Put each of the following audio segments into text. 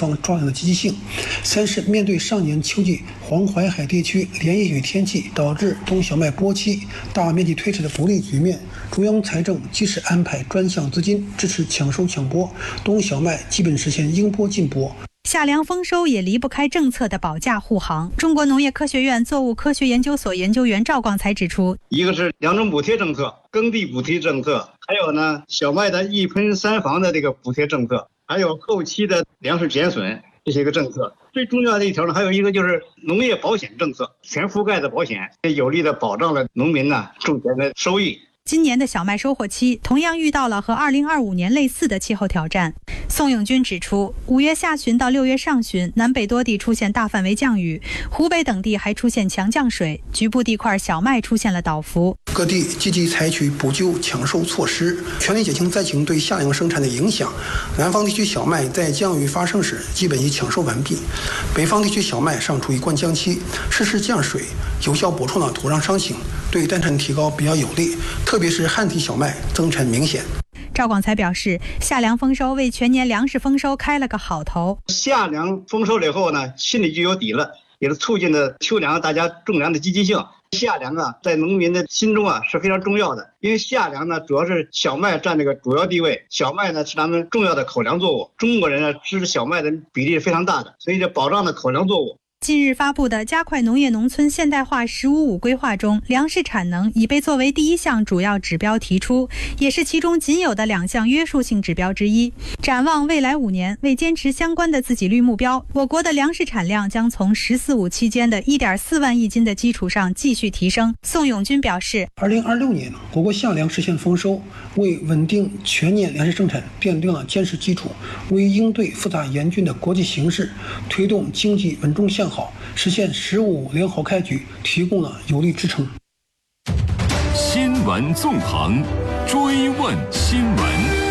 防抓养的积极性。三是面对上年秋季黄淮海地区连夜雨天气导致冬小麦播期大面积推迟的不利局面，中央财政及时安排专项资金支持抢收抢播，冬小麦基本实现应播尽播。 夏粮丰收也离不开政策的保价护航。中国农业科学院作物科学研究所研究员赵广才指出， 一个是粮种补贴政策、耕地补贴政策，还有呢小麦的一喷三防的这个补贴政策，还有后期的粮食减损这些个政策。最重要的一条呢，还有一个就是农业保险政策，全覆盖的保险，有力的保障了农民呢种田的收益。 今年的小麦收获期同样遇到了和2025年类似的气候挑战。宋永军指出，5月下旬到6月上旬，南北多地出现大范围降雨，湖北等地还出现强降水，局部地块小麦出现了倒伏。 各地积极采取补救抢收措施，全力减轻灾情对夏粮生产的影响。南方地区小麦在降雨发生时基本已抢收完毕，北方地区小麦尚处于灌浆期，适时降水有效补充了土壤伤情，对单产提高比较有利，特别是旱地小麦增产明显。 赵广才表示，夏粮丰收为全年粮食丰收开了个好头。 夏粮丰收了以后呢，心里就有底了，也是促进了秋粮大家种粮的积极性。夏粮啊，在农民的心中啊是非常重要的，因为夏粮呢主要是小麦占这个主要地位，小麦呢是咱们重要的口粮作物，中国人呢吃小麦的比例是非常大的，所以这保障了口粮作物。 近日发布的加快农业农村现代化“15+5”规划中，粮食产能已被作为第一项主要指标提出，也是其中仅有的2项约束性指标之一。展望未来5年，为坚持相关的自给率目标，我国的粮食产量将从“十四五”期间的1.4万亿斤的基础上继续提升。宋永军表示 ，2026年我国夏粮实现丰收，为稳定全年粮食生产奠定了坚实基础，为应对复杂严峻的国际形势，推动经济稳中向好，实现15良好开局提供了有力支撑。 新闻纵横，追问新闻。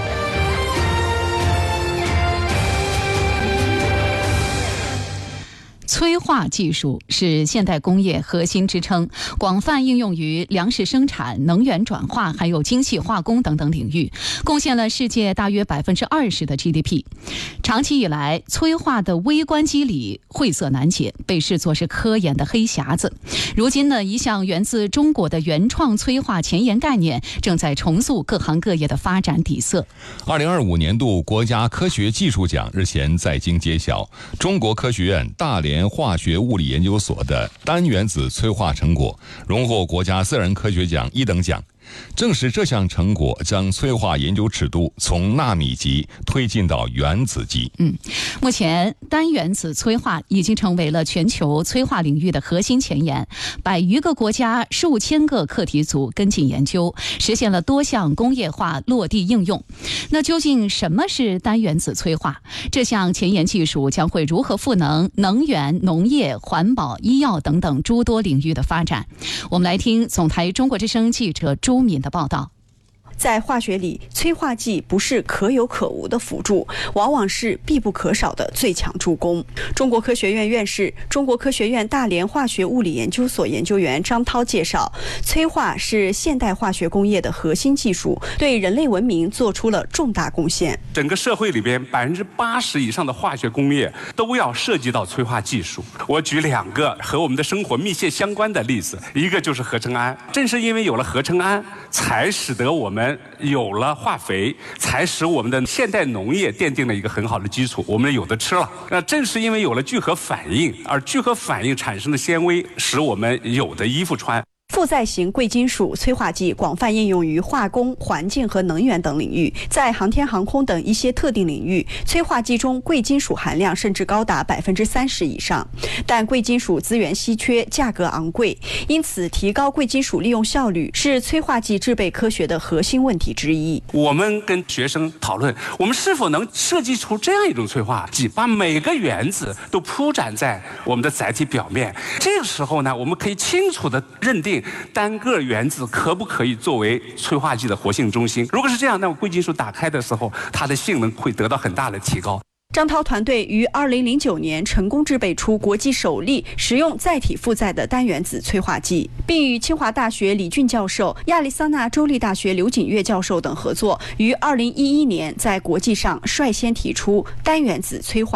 催化技术是现代工业核心支撑，广泛应用于粮食生产、能源转化，还有精细化工等等领域，贡献了世界大约20%的 GDP。长期以来，催化的微观机理晦涩难解，被视作是科研的黑匣子。如今呢，一项源自中国的原创催化前沿概念，正在重塑各行各业的发展底色。 2025年度国家科学技术奖日前在京揭晓，中国科学院大连化学物理研究所的单原子催化成果荣获国家自然科学奖1等奖。正是这项成果将催化研究尺度从纳米级推进到原子级。 目前单原子催化已经成为了全球催化领域的核心前沿，100余个国家、数千个课题组跟进研究，实现了多项工业化落地应用。那究竟什么是单原子催化？这项前沿技术将会如何赋能能源、农业、环保、医药等等诸多领域的发展？我们来听总台中国之声记者朱敏的报道。 在化学里，催化剂不是可有可无的辅助，往往是必不可少的最强助攻。中国科学院院士、中国科学院大连化学物理研究所研究员张涛介绍，催化是现代化学工业的核心技术，对人类文明做出了重大贡献。 整个社会里边80%以上的化学工业都要涉及到催化技术。我举2个和我们的生活密切相关的例子，一个就是合成胺。正是因为有了合成胺，才使得我们有了化肥，才使我们的现代农业奠定了一个很好的基础，我们有的吃了。那正是因为有了聚合反应，而聚合反应产生的纤维，使我们有的衣服穿。 负载型贵金属催化剂广泛应用于化工、环境和能源等领域，在航天航空等一些特定领域，催化剂中贵金属含量甚至高达30%以上。但贵金属资源稀缺，价格昂贵，因此提高贵金属利用效率是催化剂制备科学的核心问题之一。 我们跟学生讨论，我们是否能设计出这样一种催化剂，把每个原子都铺展在我们的载体表面。这个时候呢，我们可以清楚地认定单个原子可不可以作为催化剂的活性中心。如果是这样，那么贵金属打开的时候，它的性能会得到很大的提高。 张涛团队于2009年成功制备出国际首例使用载体负载的单原子催化剂，并与清华大学李俊教授、亚利桑那州立大学刘锦月教授等合作，于2011年在国际上率先提出单原子催化